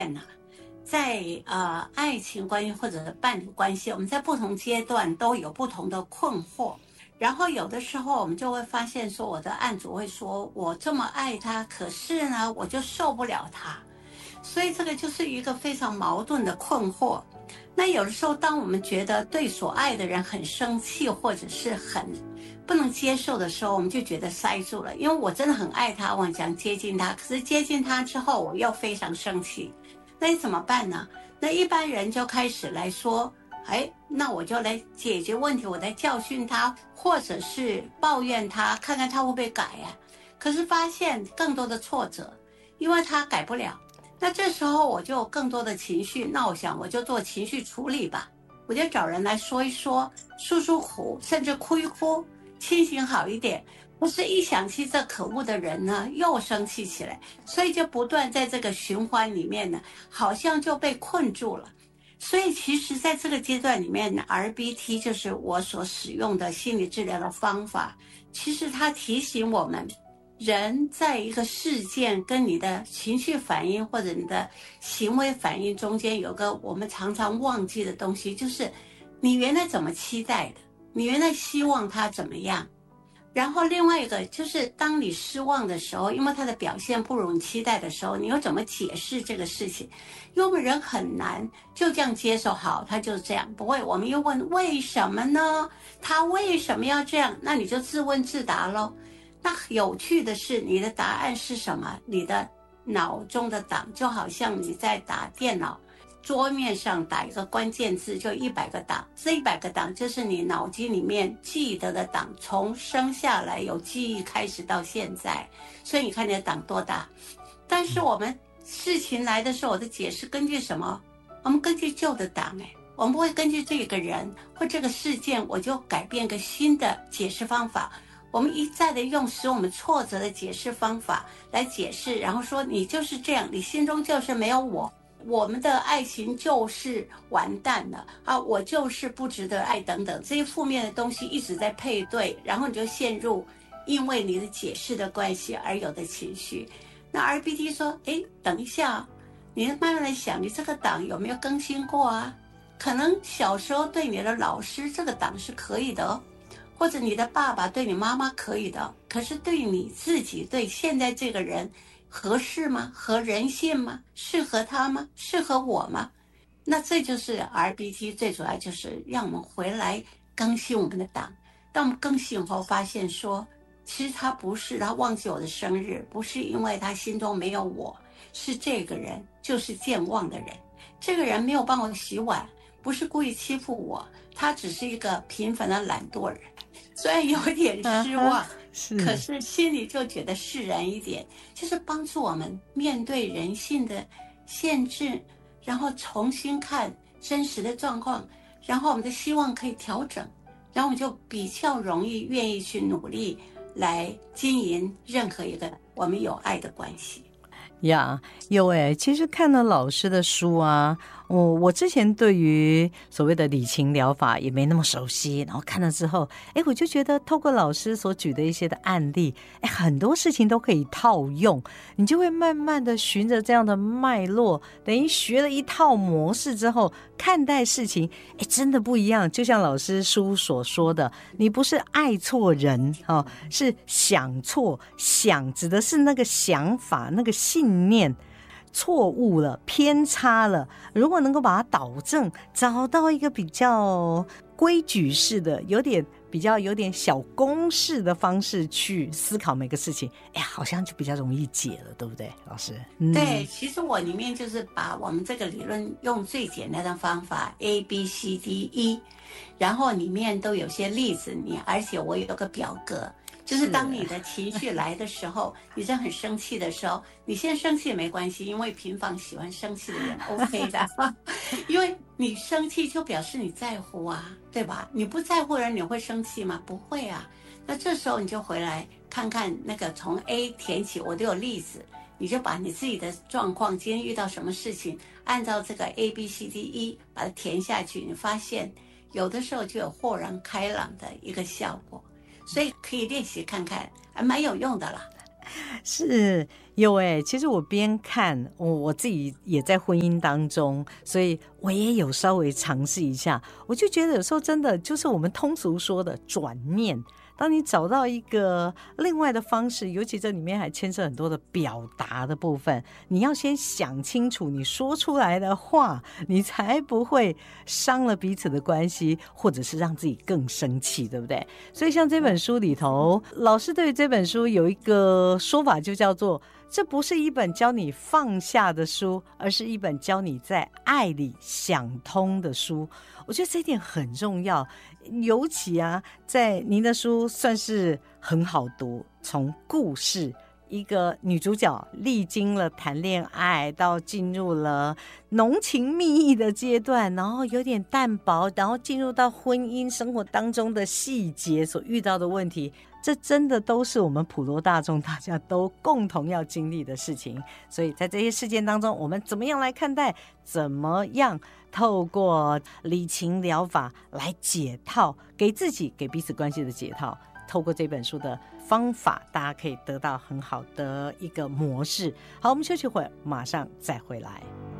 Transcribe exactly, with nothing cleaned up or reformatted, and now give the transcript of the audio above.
呢，在呃爱情关系或者是伴侣关系，我们在不同阶段都有不同的困惑。然后有的时候我们就会发现说，我的案主会说，我这么爱他，可是呢，我就受不了他。所以这个就是一个非常矛盾的困惑。那有的时候，当我们觉得对所爱的人很生气，或者是很不能接受的时候，我们就觉得塞住了。因为我真的很爱他，我很想接近他，可是接近他之后，我又非常生气。那你怎么办呢？那一般人就开始来说，哎，那我就来解决问题，我来教训他，或者是抱怨他，看看他会不会改呀、啊？可是发现更多的挫折，因为他改不了。那这时候我就有更多的情绪，那我想我就做情绪处理吧，我就找人来说一说，诉诉苦，甚至哭一哭，心情好一点。不是一想起这可恶的人呢，又生气起来，所以就不断在这个循环里面呢，好像就被困住了。所以其实在这个阶段里面 R B T 就是我所使用的心理治疗的方法，其实它提醒我们，人在一个事件跟你的情绪反应或者你的行为反应中间有个我们常常忘记的东西，就是你原来怎么期待的，你原来希望他怎么样。然后另外一个就是当你失望的时候，因为他的表现不如你期待的时候，你又怎么解释这个事情？因为我们人很难就这样接受，好，他就是这样，不会，我们又问为什么呢？他为什么要这样？那你就自问自答咯。那有趣的是，你的答案是什么？你的脑中的档就好像你在打电脑，桌面上打一个关键字就一百个档，这一百个档就是你脑筋里面记得的档，从生下来有记忆开始到现在，所以你看你的档多大。但是我们事情来的时候，我的解释根据什么？我们根据旧的档，哎，我们不会根据这个人或这个事件，我就改变个新的解释方法。我们一再的用使我们挫折的解释方法来解释，然后说你就是这样，你心中就是没有我，我们的爱情就是完蛋了啊，我就是不值得爱等等，这些负面的东西一直在配对，然后你就陷入因为你的解释的关系而有的情绪。那 R B T 说，诶，等一下，你慢慢的想，你这个档有没有更新过啊？可能小时候对你的老师这个档是可以的哦，或者你的爸爸对你妈妈可以的，可是对你自己，对现在这个人合适吗？合人性吗？适合他吗？适合我吗？那这就是 R B T 最主要就是让我们回来更新我们的档。当我们更新以后发现说，其实他不是他忘记我的生日，不是因为他心中没有我，是这个人就是健忘的人，这个人没有帮我洗碗，不是故意欺负我，他只是一个平凡的懒惰人。虽然有点失望、啊、是可是心里就觉得释然一点，就是帮助我们面对人性的限制，然后重新看真实的状况，然后我们的希望可以调整，然后我们就比较容易愿意去努力来经营任何一个我们有爱的关系呀。有诶，其实看了老师的书啊，我我之前对于所谓的理情疗法也没那么熟悉，然后看了之后，哎，我就觉得透过老师所举的一些的案例，哎，很多事情都可以套用，你就会慢慢的循着这样的脉络，等于学了一套模式之后，看待事情，哎，真的不一样。就像老师书所说的，你不是爱错人哦，是想错，想指的是那个想法，那个信念错误了，偏差了，如果能够把它导正，找到一个比较规矩式的，有点比较有点小公式的方式去思考每个事情，哎呀，好像就比较容易解了，对不对，老师？ 嗯、对，其实我里面就是把我们这个理论用最简单的方法 A B C D E， 然后里面都有些例子，你而且我有个表格，就是当你的情绪来的时候，你真很生气的时候，你现在生气也没关系，因为平房喜欢生气的人 OK 的因为你生气就表示你在乎啊，对吧？你不在乎人你会生气吗？不会啊。那这时候你就回来看看那个从 A 填起，我都有例子，你就把你自己的状况，今天遇到什么事情，按照这个 A B C D E 把它填下去，你发现有的时候就有豁然开朗的一个效果，所以可以练习看看，还蛮有用的啦。 是有哎、欸，其实我边看，我我自己也在婚姻当中，所以我也有稍微尝试一下。我就觉得有时候真的就是我们通俗说的转念。当你找到一个另外的方式，尤其这里面还牵涉很多的表达的部分，你要先想清楚你说出来的话，你才不会伤了彼此的关系，或者是让自己更生气，对不对？所以像这本书里头，老师对于这本书有一个说法，就叫做这不是一本教你放下的书，而是一本教你在爱里想通的书。我觉得这一点很重要，尤其啊，在您的书算是很好读，从故事一个女主角历经了谈恋爱，到进入了浓情蜜意的阶段，然后有点淡薄，然后进入到婚姻生活当中的细节所遇到的问题，这真的都是我们普罗大众大家都共同要经历的事情。所以在这些事件当中，我们怎么样来看待，怎么样透过理情疗法来解套，给自己给彼此关系的解套，透过这本书的方法，大家可以得到很好的一个模式。好，我们休息会儿，马上再回来。